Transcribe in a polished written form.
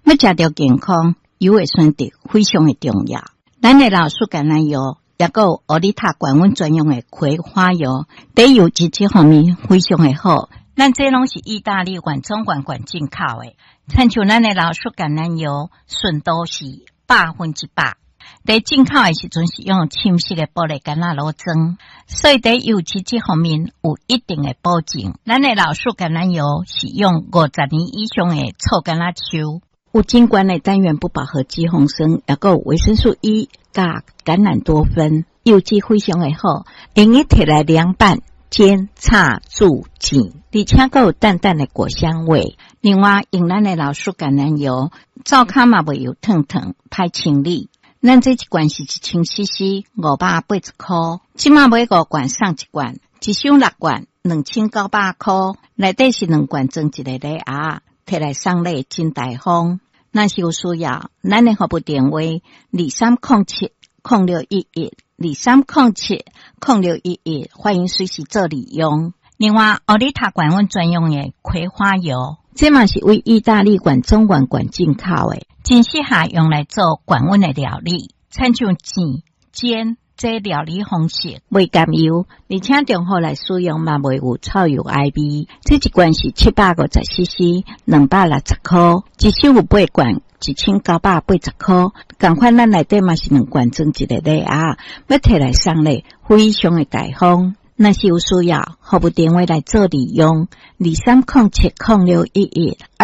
要食到健康，油的选择非常的重要。咱的老树橄榄油，也有奥利塔管温专用的葵花油，在油脂这方面非常的好。咱这拢是意大利原装罐进口的，亲像咱的老树橄榄油，纯度是100%。在进口的时阵是用深色的玻璃橄榄螺装，所以在油脂这方面有一定的保证。咱的老树橄榄油是用50年以上的臭橄榄树，有金管的单元不饱和脂肪酸，也有维生素 E 加橄榄多酚，油脂非常的好，用伊摕来凉拌、煎、炒、煮、煎，而且还有淡淡的果香味。另外，用咱的老树橄榄油，灶骹嘛袂油烫烫，歹清理。咱这一罐是1000cc，580块，即马买5罐送1罐，一箱6罐，2900块，内底是2罐装一个礼盒，摕来送礼真大方。若是有需要，咱的服务电话2307-0611，2307-0611，欢迎随时做利用。另外，奥利塔管温专用的葵花油，这嘛是为意大利原装罐进口的，真适合用来做管温的料理，亲像煎、煎这料理方式，袂甘油，而且中好来使用嘛，袂有臭油爱味。这一罐是750cc，260块，一箱有8罐，1980块。同款咱内底嘛是2罐装一个礼盒，要摕来送礼，非常的大方。若是有需要，服务电话来做利用，2307-0611。